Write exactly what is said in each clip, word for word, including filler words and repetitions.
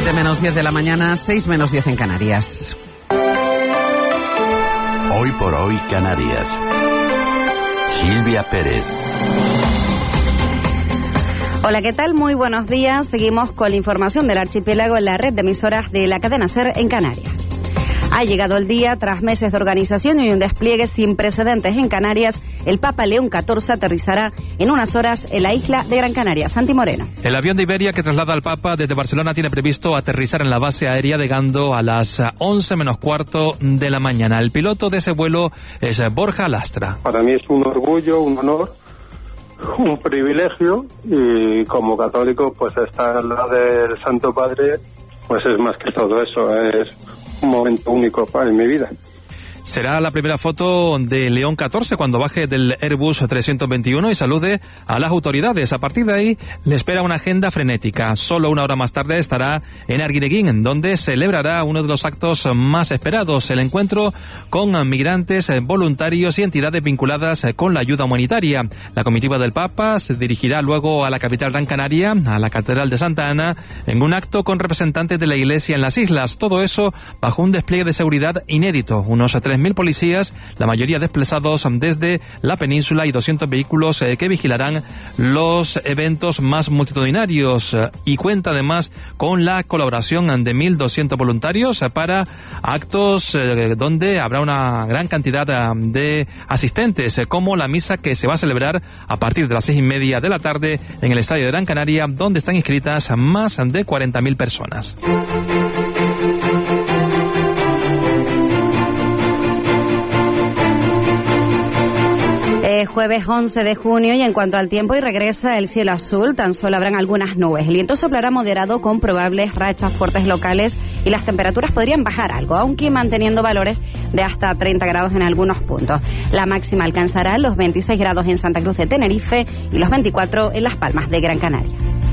siete menos diez de la mañana, seis menos diez en Canarias. Hoy por hoy Canarias. Silvia Pérez. Hola, ¿qué tal? Muy buenos días. Seguimos con la información del archipiélago en la red de emisoras de la cadena SER en Canarias. Ha llegado el día, tras meses de organización y un despliegue sin precedentes en Canarias, el Papa León catorce aterrizará en unas horas en la isla de Gran Canaria. Santi Moreno. El avión de Iberia que traslada al Papa desde Barcelona tiene previsto aterrizar en la base aérea de Gando a las once menos cuarto de la mañana. El piloto de ese vuelo es Borja Lastra. Para mí es un orgullo, un honor, un privilegio, y como católico pues estar al lado del Santo Padre pues es más que todo eso, es un momento único para en mi vida. Será la primera foto de León catorce cuando baje del Airbus trescientos veintiuno y salude a las autoridades. A partir de ahí le espera una agenda frenética. Solo una hora más tarde estará en Arguineguín, donde celebrará uno de los actos más esperados, el encuentro con migrantes, voluntarios y entidades vinculadas con la ayuda humanitaria. La comitiva del Papa se dirigirá luego a la capital Gran Canaria, a la Catedral de Santa Ana, en un acto con representantes de la Iglesia en las islas. Todo eso bajo un despliegue de seguridad inédito. Unos tres mil policías, la mayoría desplazados desde la península, y doscientos vehículos eh, que vigilarán los eventos más multitudinarios, eh, y cuenta además con la colaboración de mil doscientos voluntarios eh, para actos eh, donde habrá una gran cantidad eh, de asistentes, eh, como la misa que se va a celebrar a partir de las seis y media de la tarde en el Estadio de Gran Canaria, donde están inscritas más de cuarenta mil personas. Jueves once de junio, y en cuanto al tiempo, y regresa el cielo azul, tan solo habrán algunas nubes. El viento soplará moderado con probables rachas fuertes locales y las temperaturas podrían bajar algo, aunque manteniendo valores de hasta treinta grados en algunos puntos. La máxima alcanzará los veintiséis grados en Santa Cruz de Tenerife y los veinticuatro en Las Palmas de Gran Canaria.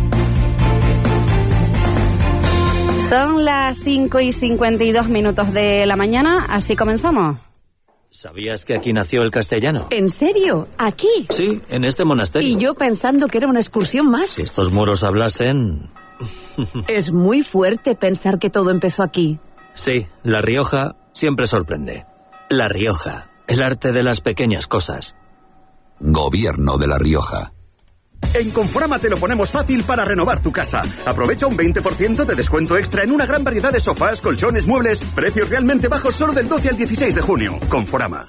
Son las cinco y cincuenta y dos minutos de la mañana, así comenzamos. ¿Sabías que aquí nació el castellano? ¿En serio? ¿Aquí? Sí, en este monasterio. Y yo pensando que era una excursión más. Si estos muros hablasen... Es muy fuerte pensar que todo empezó aquí. Sí, La Rioja siempre sorprende. La Rioja, el arte de las pequeñas cosas. Gobierno de La Rioja. En Conforama te lo ponemos fácil para renovar tu casa. Aprovecha un veinte por ciento de descuento extra en una gran variedad de sofás, colchones, muebles. Precios realmente bajos solo del doce al dieciséis de junio. Conforama.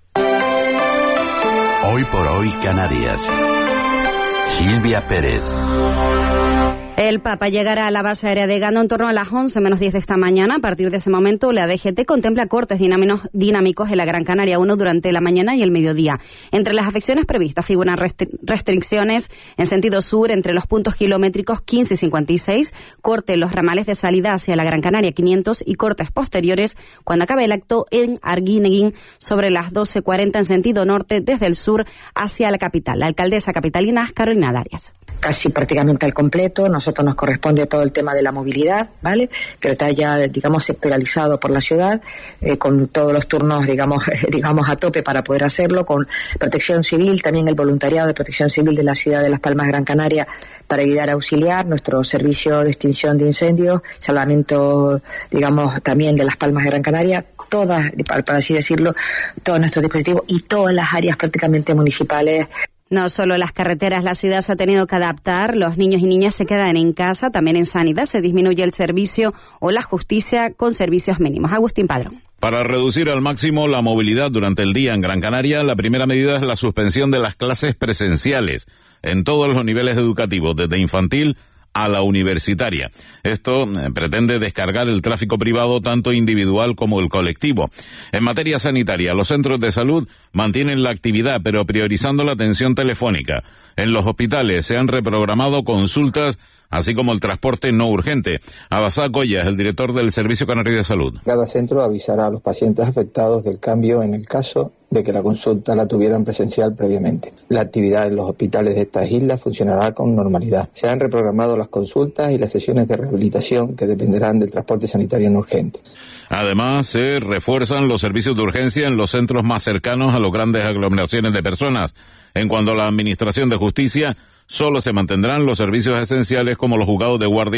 Hoy por hoy Canarias. Silvia Pérez. El Papa llegará a la base aérea de Gando en torno a las once menos diez de esta mañana. A partir de ese momento, la D G T contempla cortes dinámicos en la Gran Canaria uno durante la mañana y el mediodía. Entre las afecciones previstas figuran restri- restricciones en sentido sur entre los puntos kilométricos quince y cincuenta y seis, corte en los ramales de salida hacia la Gran Canaria quinientos y cortes posteriores cuando acabe el acto en Arguineguín sobre las doce cuarenta en sentido norte desde el sur hacia la capital. La alcaldesa capitalina es Carolina Darias. Casi prácticamente al completo. Nosotros nos corresponde todo el tema de la movilidad, ¿vale? Que está ya, digamos, sectorializado por la ciudad, eh, con todos los turnos, digamos, digamos a tope para poder hacerlo, con protección civil, también el voluntariado de protección civil de la ciudad de Las Palmas de Gran Canaria para ayudar a auxiliar, nuestro servicio de extinción de incendios, salvamento, digamos, también de Las Palmas de Gran Canaria, todas, para así decirlo, todos nuestros dispositivos y todas las áreas prácticamente municipales. No solo las carreteras, la ciudad se ha tenido que adaptar, los niños y niñas se quedan en casa, también en sanidad se disminuye el servicio o la justicia con servicios mínimos. Agustín Padrón. Para reducir al máximo la movilidad durante el día en Gran Canaria, la primera medida es la suspensión de las clases presenciales en todos los niveles educativos, desde infantil a la universitaria. Esto eh, pretende descargar el tráfico privado tanto individual como el colectivo. En materia sanitaria, los centros de salud mantienen la actividad, pero priorizando la atención telefónica. En los hospitales se han reprogramado consultas, así como el transporte no urgente. Abasá Goya es el director del Servicio Canario de Salud. Cada centro avisará a los pacientes afectados del cambio en el caso de que la consulta la tuvieran presencial previamente. La actividad en los hospitales de estas islas funcionará con normalidad. Se han reprogramado las consultas y las sesiones de rehabilitación que dependerán del transporte sanitario no urgente. Además, se refuerzan los servicios de urgencia en los centros más cercanos a las grandes aglomeraciones de personas. En cuanto a la Administración de Justicia, solo se mantendrán los servicios esenciales como los juzgados de guardia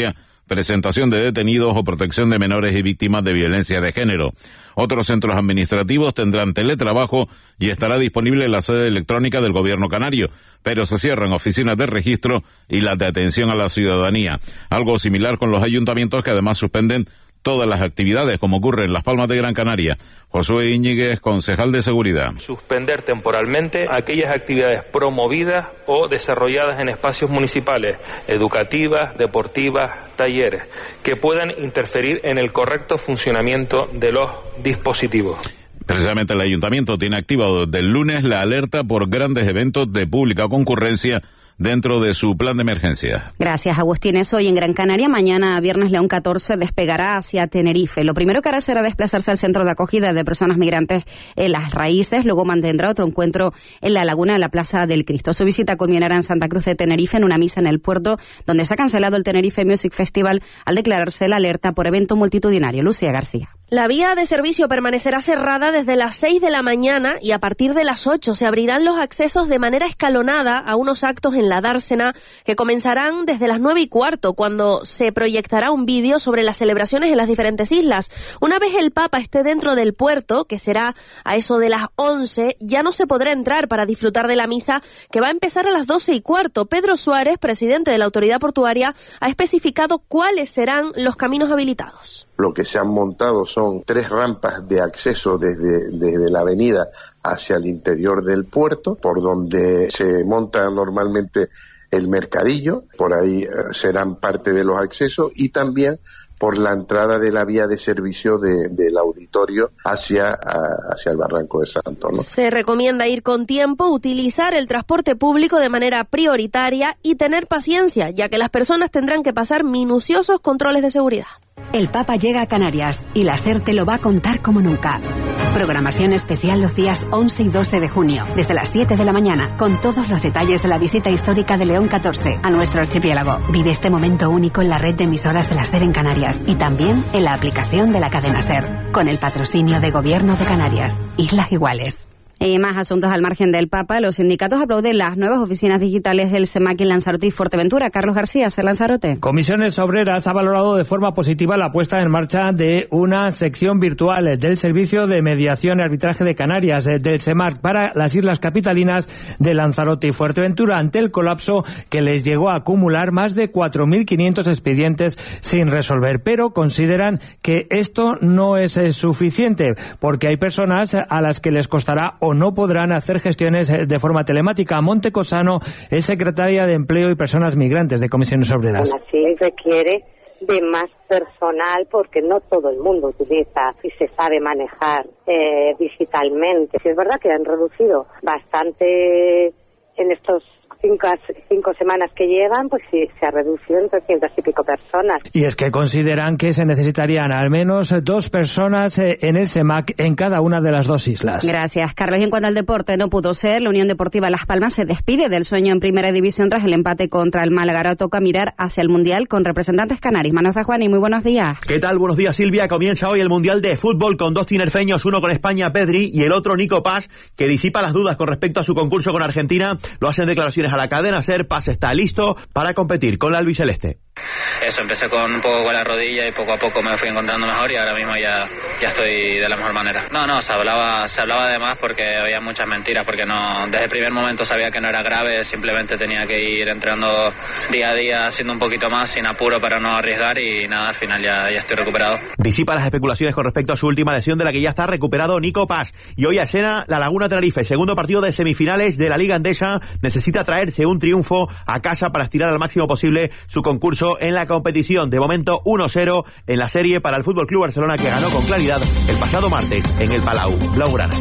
presentación de detenidos o protección de menores y víctimas de violencia de género. Otros centros administrativos tendrán teletrabajo y estará disponible la sede electrónica del gobierno canario, pero se cierran oficinas de registro y las de atención a la ciudadanía. Algo similar con los ayuntamientos, que además suspenden todas las actividades, como ocurre en Las Palmas de Gran Canaria. Josué Íñiguez, concejal de Seguridad. Suspender temporalmente aquellas actividades promovidas o desarrolladas en espacios municipales, educativas, deportivas, talleres, que puedan interferir en el correcto funcionamiento de los dispositivos. Precisamente el ayuntamiento tiene activado desde el lunes la alerta por grandes eventos de pública concurrencia dentro de su plan de emergencia. Gracias, Agustín. Eso hoy en Gran Canaria. Mañana, viernes, León catorce despegará hacia Tenerife. Lo primero que hará será desplazarse al centro de acogida de personas migrantes en Las Raíces. Luego mantendrá otro encuentro en la laguna de la Plaza del Cristo. Su visita culminará en Santa Cruz de Tenerife en una misa en el puerto, donde se ha cancelado el Tenerife Music Festival al declararse la alerta por evento multitudinario. Lucía García. La vía de servicio permanecerá cerrada desde las seis de la mañana y a partir de las ocho se abrirán los accesos de manera escalonada a unos actos en la dársena que comenzarán desde las nueve y cuarto, cuando se proyectará un vídeo sobre las celebraciones en las diferentes islas. Una vez el Papa esté dentro del puerto, que será a eso de las once, ya no se podrá entrar para disfrutar de la misa, que va a empezar a las doce y cuarto. Pedro Suárez, presidente de la autoridad portuaria, ha especificado cuáles serán los caminos habilitados. Lo que se han montado son tres rampas de acceso desde, desde la avenida hacia el interior del puerto, por donde se monta normalmente el mercadillo, por ahí serán parte de los accesos, y también por la entrada de la vía de servicio de, del auditorio hacia, a, hacia el Barranco de Santo, ¿no? Se recomienda ir con tiempo, utilizar el transporte público de manera prioritaria y tener paciencia, ya que las personas tendrán que pasar minuciosos controles de seguridad. El Papa llega a Canarias y la SER te lo va a contar como nunca. Programación especial los días once y doce de junio, desde las siete de la mañana, con todos los detalles de la visita histórica de León catorce a nuestro archipiélago. Vive este momento único en la red de emisoras de la SER en Canarias y también en la aplicación de la cadena SER, con el patrocinio de Gobierno de Canarias. Islas Iguales. Y más asuntos al margen del Papa. Los sindicatos aplauden las nuevas oficinas digitales del SEMAC en Lanzarote y Fuerteventura. Carlos García, ¿ser Lanzarote? Comisiones Obreras ha valorado de forma positiva la puesta en marcha de una sección virtual del Servicio de Mediación y Arbitraje de Canarias, del SEMAC, para las islas capitalinas de Lanzarote y Fuerteventura, ante el colapso que les llegó a acumular más de cuatro mil quinientos expedientes sin resolver. Pero consideran que esto no es suficiente, porque hay personas a las que les costará o no podrán hacer gestiones de forma telemática. Monte Cosano es secretaria de Empleo y Personas Migrantes de Comisiones Obreras. Aún así requiere de más personal, porque no todo el mundo utiliza y se sabe manejar eh, digitalmente. Sí, es verdad que han reducido bastante en estos Cinco, cinco semanas que llevan, pues sí, se ha reducido en trescientas y pico personas. Y es que consideran que se necesitarían al menos dos personas en el SEMAC en cada una de las dos islas. Gracias, Carlos. Y en cuanto al deporte, no pudo ser. La Unión Deportiva Las Palmas se despide del sueño en Primera División tras el empate contra el Málaga. Ahora toca mirar hacia el Mundial con representantes canarios. Manuel Zajuani, muy buenos días. ¿Qué tal? Buenos días, Silvia. Comienza hoy el Mundial de Fútbol con dos tinerfeños, uno con España, Pedri, y el otro, Nico Paz, que disipa las dudas con respecto a su concurso con Argentina. Lo hacen declaraciones a la cadena SER. Paz está listo para competir con la albiceleste. Eso, empecé con un poco con la rodilla y poco a poco me fui encontrando mejor y ahora mismo ya, ya estoy de la mejor manera. No, no, se hablaba, se hablaba de más porque había muchas mentiras, porque no, desde el primer momento sabía que no era grave, simplemente tenía que ir entrenando día a día, haciendo un poquito más, sin apuro para no arriesgar y nada, al final ya, ya estoy recuperado. Disipa las especulaciones con respecto a su última lesión, de la que ya está recuperado Nico Paz. Y hoy escena la Laguna Tenerife, segundo partido de semifinales de la Liga Endesa, necesita traerse un triunfo a casa para estirar al máximo posible su concurso en la competición. De momento uno cero en la serie para el F C Barcelona, que ganó con claridad el pasado martes en el Palau Blaugrana.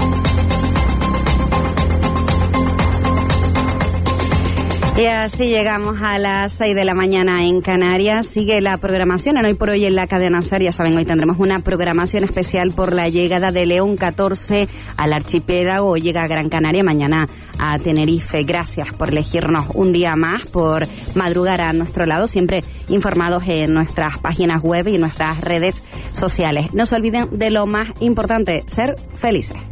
Y así llegamos a las seis de la mañana en Canarias. Sigue la programación en Hoy por Hoy en la cadena SER. Ya saben, hoy tendremos una programación especial por la llegada de León catorce al archipiélago. Hoy llega a Gran Canaria, mañana a Tenerife. Gracias por elegirnos un día más, por madrugar a nuestro lado, siempre informados en nuestras páginas web y en nuestras redes sociales. No se olviden de lo más importante, ser felices.